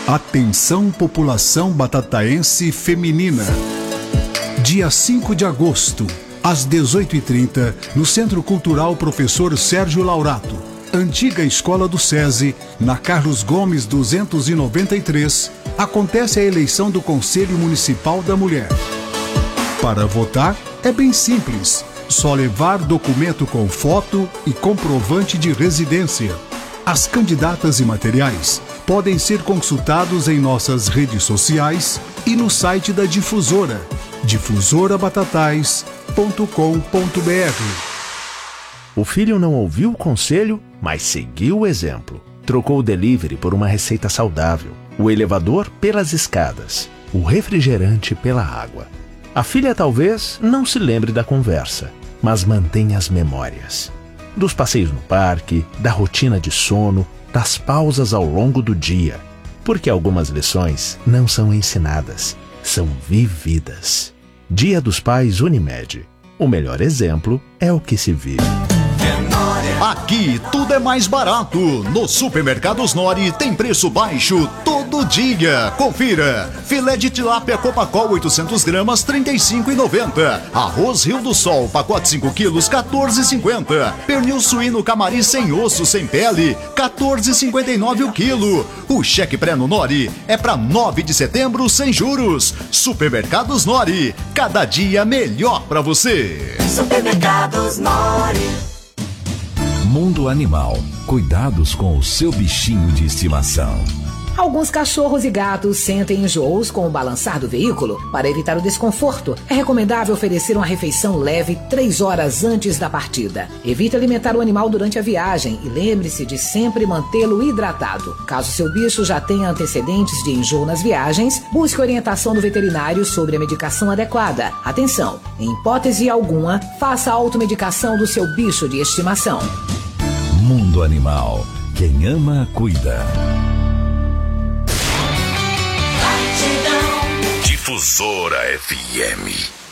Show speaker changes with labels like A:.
A: Atenção, população batataense feminina. Dia 5 de agosto, às 18h30, no Centro Cultural Professor Sérgio Laurato, antiga Escola do SESI, na Carlos Gomes 293, acontece a eleição do Conselho Municipal da Mulher. Para votar, é bem simples. Só levar documento com foto e comprovante de residência. As candidatas e materiais podem ser consultados em nossas redes sociais e no site da difusora, difusorabatatais.com.br.
B: O filho não ouviu o conselho, mas seguiu o exemplo. Trocou o delivery por uma receita saudável, o elevador pelas escadas, o refrigerante pela água. A filha talvez não se lembre da conversa, mas mantém as memórias. Dos passeios no parque, da rotina de sono, das pausas ao longo do dia. Porque algumas lições não são ensinadas, são vividas. Dia dos Pais Unimed. O melhor exemplo é o que se vive.
C: Aqui tudo é mais barato. No Supermercados Nori tem preço baixo todo dia. Confira. Filé de tilápia Copacol 800 gramas, R$ 35,90. Arroz Rio do Sol, pacote 5 quilos, R$ 14,50. Pernil suíno Camari sem osso, sem pele, R$ 14,59 o quilo. O cheque pré no Nori é para 9 de setembro sem juros. Supermercados Nori. Cada dia melhor para você.
D: Supermercados Nori.
E: Mundo Animal. Cuidados com o seu bichinho de estimação.
F: Alguns cachorros e gatos sentem enjoos com o balançar do veículo. Para evitar o desconforto, é recomendável oferecer uma refeição leve 3 horas antes da partida. Evite alimentar o animal durante a viagem e lembre-se de sempre mantê-lo hidratado. Caso seu bicho já tenha antecedentes de enjoo nas viagens, busque orientação do veterinário sobre a medicação adequada. Atenção, em hipótese alguma, faça a automedicação do seu bicho de estimação.
E: Mundo Animal. Quem ama, cuida.
D: Difusora FM.